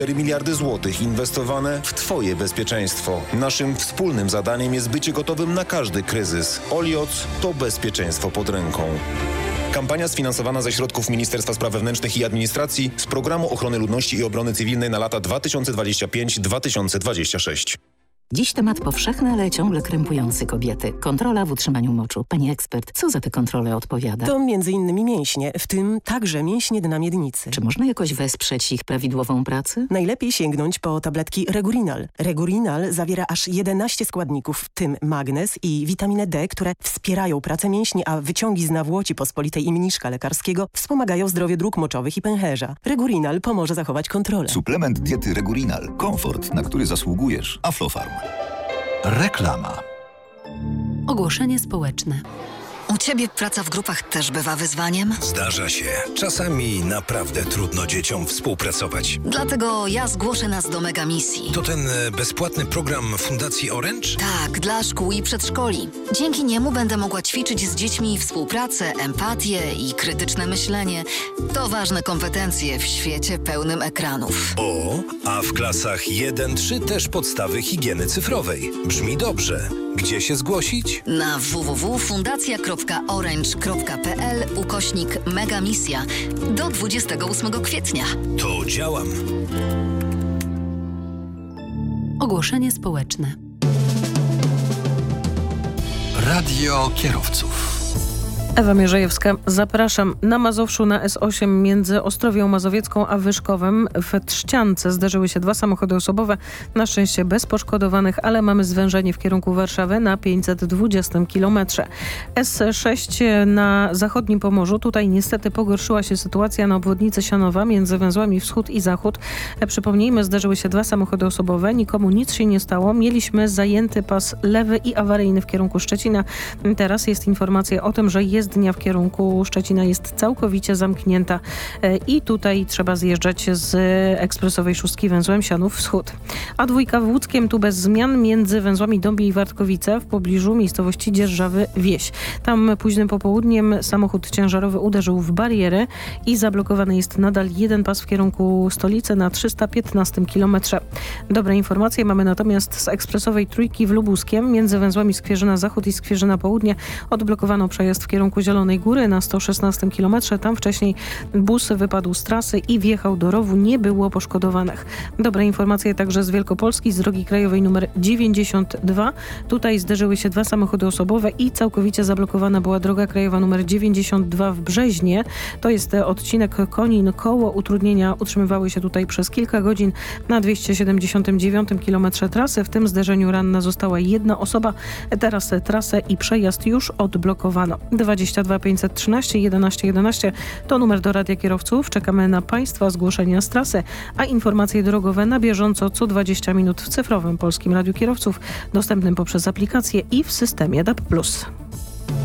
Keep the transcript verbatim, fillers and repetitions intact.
cztery miliardy złotych inwestowane w Twoje bezpieczeństwo. Naszym wspólnym zadaniem jest bycie gotowym na każdy kryzys. Olioc to bezpieczeństwo pod ręką. Kampania sfinansowana ze środków Ministerstwa Spraw Wewnętrznych i Administracji z Programu Ochrony Ludności i Obrony Cywilnej na lata dwa tysiące dwudziesty piąty do dwa tysiące dwudziestego szóstego. Dziś temat powszechny, ale ciągle krępujący kobiety. Kontrola w utrzymaniu moczu. Pani ekspert, co za te kontrole odpowiada? To między innymi mięśnie, w tym także mięśnie dna miednicy. Czy można jakoś wesprzeć ich prawidłową pracę? Najlepiej sięgnąć po tabletki Regurinal. Regurinal zawiera aż jedenaście składników, w tym magnez i witaminę D, które wspierają pracę mięśni, a wyciągi z nawłoci pospolitej i mniszka lekarskiego wspomagają zdrowie dróg moczowych i pęcherza. Regurinal pomoże zachować kontrolę. Suplement diety Regurinal. Komfort, na który zasługujesz. Aflofarm. Reklama. Ogłoszenie społeczne. U Ciebie praca w grupach też bywa wyzwaniem? Zdarza się. Czasami naprawdę trudno dzieciom współpracować. Dlatego ja zgłoszę nas do Mega Misji. To ten bezpłatny program Fundacji Orange? Tak, dla szkół i przedszkoli. Dzięki niemu będę mogła ćwiczyć z dziećmi współpracę, empatię i krytyczne myślenie. To ważne kompetencje w świecie pełnym ekranów. O, a w klasach jeden trzy też podstawy higieny cyfrowej. Brzmi dobrze. Gdzie się zgłosić? Na w w w kropka fundacja kropka orange kropka p l ukośnik Mega Misja do dwudziestego ósmego kwietnia. To działam. Ogłoszenie społeczne. Radio kierowców. Ewa Mierzejewska, zapraszam. Na Mazowszu na S osiem między Ostrowią Mazowiecką a Wyszkowem w Trzciance zderzyły się dwa samochody osobowe. Na szczęście bez poszkodowanych, ale mamy zwężenie w kierunku Warszawy na pięćset dwudziestym kilometrze. S sześć na zachodnim Pomorzu. Tutaj niestety pogorszyła się sytuacja na obwodnicy Sianowa między węzłami wschód i zachód. Przypomnijmy, zderzyły się dwa samochody osobowe. Nikomu nic się nie stało. Mieliśmy zajęty pas lewy i awaryjny w kierunku Szczecina. Teraz jest informacja o tym, że jest Jezdnia w kierunku Szczecina jest całkowicie zamknięta i tutaj trzeba zjeżdżać z ekspresowej szóstki węzłem Sianów Wschód. A dwójka w Łódzkiem tu bez zmian między węzłami Dąbie i Wartkowice w pobliżu miejscowości Dzierżawy Wieś. Tam późnym popołudniem samochód ciężarowy uderzył w barierę i zablokowany jest nadal jeden pas w kierunku stolicy na trzysta piętnastym kilometrze. Dobre informacje mamy natomiast z ekspresowej trójki w Lubuskiem między węzłami Skwierzyna Zachód i Skwierzyna Południe odblokowano przejazd w kierunku Zielonej Góry na sto szesnastym kilometrze. Tam wcześniej bus wypadł z trasy i wjechał do rowu. Nie było poszkodowanych. Dobre informacje także z Wielkopolski, z drogi krajowej nr dziewięćdziesiąt dwa. Tutaj zderzyły się dwa samochody osobowe i całkowicie zablokowana była droga krajowa nr dziewięćdziesiąt dwa w Brzeźnie. To jest odcinek Konin-Koło. Utrudnienia utrzymywały się tutaj przez kilka godzin na dwieście siedemdziesiątym dziewiątym kilometrze trasy. W tym zderzeniu ranna została jedna osoba. Teraz trasę i przejazd już odblokowano. dwadzieścia dwa pięćset trzynaście jedenaście jedenaście to numer do Radia Kierowców. Czekamy na Państwa zgłoszenia z trasy, a informacje drogowe na bieżąco co dwadzieścia minut w cyfrowym Polskim Radiu Kierowców, dostępnym poprzez aplikację i w systemie D A B plus.